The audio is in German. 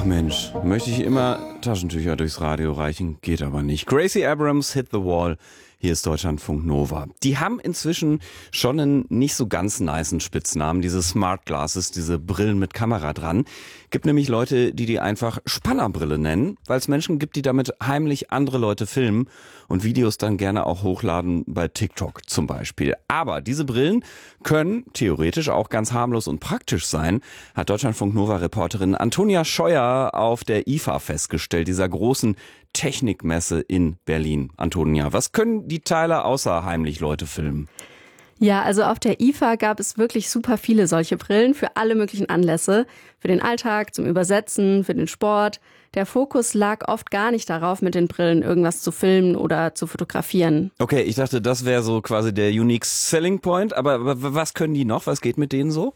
Ach Mensch, möchte ich immer Taschentücher durchs Radio reichen, geht aber nicht. Gracie Abrams, Hit the Wall. Hier ist Deutschlandfunk Nova. Die haben inzwischen schon einen nicht so ganz nicen Spitznamen, diese Smart Glasses, diese Brillen mit Kamera dran. Gibt nämlich Leute, die einfach Spannerbrille nennen, weil es Menschen gibt, die damit heimlich andere Leute filmen und Videos dann gerne auch hochladen bei TikTok zum Beispiel. Aber diese Brillen können theoretisch auch ganz harmlos und praktisch sein, hat Deutschlandfunk Nova-Reporterin Antonia Scheuer auf der IFA festgestellt, dieser großen Technikmesse in Berlin. Antonia, was können die Teile außer heimlich Leute filmen? Ja, also auf der IFA gab es wirklich super viele solche Brillen für alle möglichen Anlässe. Für den Alltag, zum Übersetzen, für den Sport. Der Fokus lag oft gar nicht darauf, mit den Brillen irgendwas zu filmen oder zu fotografieren. Okay, ich dachte, das wäre so quasi der Unique Selling Point. Aber was können die noch? Was geht mit denen so?